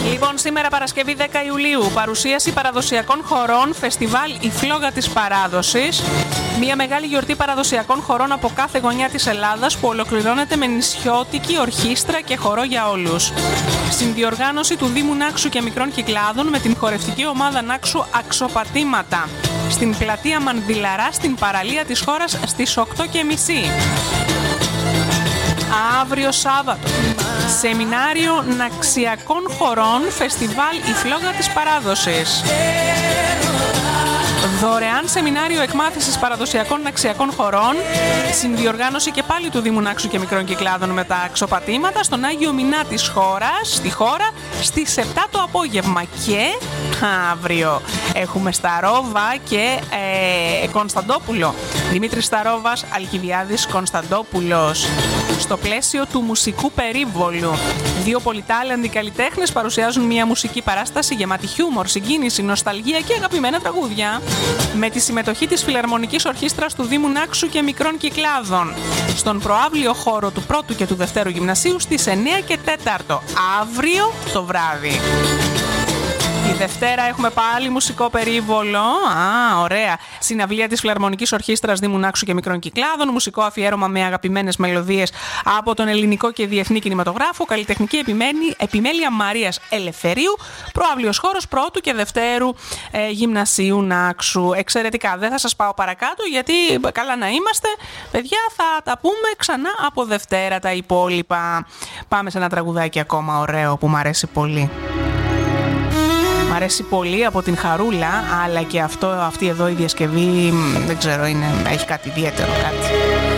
Λοιπόν, σήμερα Παρασκευή 10 Ιουλίου, παρουσίαση παραδοσιακών χορών, φεστιβάλ «Η Φλόγα της Παράδοσης». Μια μεγάλη γιορτή παραδοσιακών χορών από κάθε γωνιά της Ελλάδας που ολοκληρώνεται με νησιώτικη ορχήστρα και χορό για όλους. Συνδιοργάνωση του Δήμου Νάξου και Μικρών Κυκλάδων με την χορευτική ομάδα Νάξου Αξοπατήματα. Στην πλατεία Μανδυλαρά, στην παραλία της χώρας στις 8:30. Αύριο Σάββατο, σεμινάριο ναξιακών χορών, φεστιβάλ «Η Φλόγα της Παράδοσης». Δωρεάν σεμινάριο εκμάθησης παραδοσιακών ναξιακών χορών, συνδιοργάνωση και πάλι του Δήμου Νάξου και Μικρών Κυκλάδων με τα αξοπατήματα στον Άγιο Μινά της χώρας, στη χώρα, στις 7 το απόγευμα. Και αύριο έχουμε Σταρόβα και Κωνσταντόπουλο. Δημήτρης Σταρόβας, Αλκιβιάδης Κωνσταντόπουλος. Στο πλαίσιο του μουσικού περίβολου, δύο πολυτάλαντοι καλλιτέχνες παρουσιάζουν μια μουσική παράσταση γεμάτη χιούμορ, συγκίνηση, νοσταλγία και αγαπημένα τραγούδια. Με τη συμμετοχή της Φιλαρμονικής Ορχήστρας του Δήμου Νάξου και Μικρών Κυκλάδων. Στον προαύλιο χώρο του πρώτου και του δευτέρου γυμνασίου στις 9 και 4. Αύριο το βράδυ. Τη Δευτέρα έχουμε πάλι μουσικό περίβολο. Ωραία. Συναυλία της Φιλαρμονικής Ορχήστρας Δήμου Νάξου και Μικρών Κυκλάδων. Μουσικό αφιέρωμα με αγαπημένες μελωδίες από τον ελληνικό και διεθνή κινηματογράφο. Καλλιτεχνική επιμέλεια Μαρίας Ελευθερίου. Προαύλιος χώρος πρώτου και δευτέρου γυμνασίου Νάξου. Εξαιρετικά. Δεν θα σας πάω παρακάτω γιατί καλά να είμαστε. Παιδιά, θα τα πούμε ξανά από Δευτέρα τα υπόλοιπα. Πάμε σε ένα τραγουδάκι ακόμα ωραίο που μου αρέσει πολύ. Μ' αρέσει πολύ από την Χαρούλα, αλλά και αυτή εδώ η διασκευή, δεν ξέρω, έχει κάτι ιδιαίτερο, κάτι.